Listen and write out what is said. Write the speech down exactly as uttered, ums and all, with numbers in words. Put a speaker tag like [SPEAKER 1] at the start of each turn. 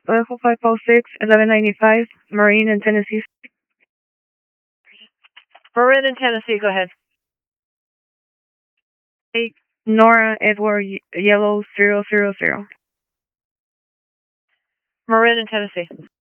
[SPEAKER 1] Level five oh six, eleven ninety-five, Marin in Tennessee.
[SPEAKER 2] Marin in Tennessee, go ahead.
[SPEAKER 1] Eight, Nora Edward Yellow zero zero zero.
[SPEAKER 2] Marin in Tennessee.